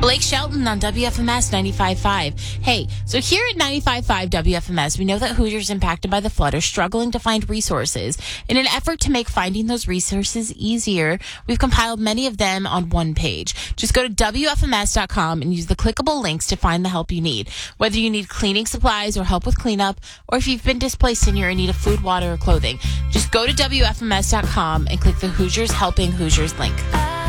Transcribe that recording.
Blake Shelton on WFMS 95.5. Hey, so here at 95.5 WFMS, we know that Hoosiers impacted by the flood are struggling to find resources. In an effort to make finding those resources easier, we've compiled many of them on one page. Just go to WFMS.com and use the clickable links to find the help you need. Whether you need cleaning supplies or help with cleanup, or if you've been displaced and you're in need of food, water, or clothing, just go to WFMS.com and click the Hoosiers Helping Hoosiers link.